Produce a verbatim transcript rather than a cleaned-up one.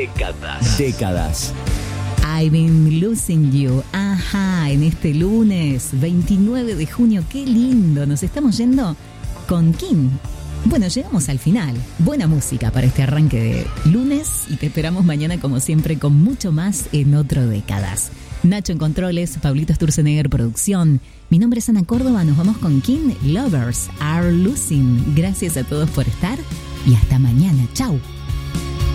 Décadas. Décadas. I've been losing you. Ajá, en este lunes veintinueve de junio. Qué lindo. Nos estamos yendo con King. Bueno, llegamos al final. Buena música para este arranque de lunes y te esperamos mañana como siempre con mucho más en otro Décadas. Nacho en controles, Pablito Sturzenegger producción. Mi nombre es Ana Córdoba, nos vamos con King. Lovers Are Losing. Gracias a todos por estar y hasta mañana. Chau.